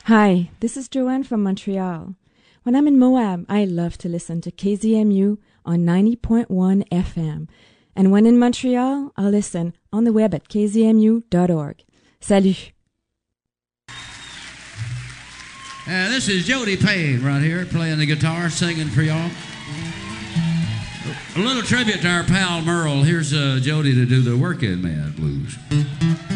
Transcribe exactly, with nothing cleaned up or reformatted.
Hi, this is Joanne from Montreal. When I'm in Moab, I love to listen to K Z M U on ninety point one F M. And when in Montreal, I'll listen on the web at k z m u dot org. Salut! Uh, this is Jody Payne right here, playing the guitar, singing for y'all. A little tribute to our pal Merle. Here's uh, Jody to do the Working Man Blues.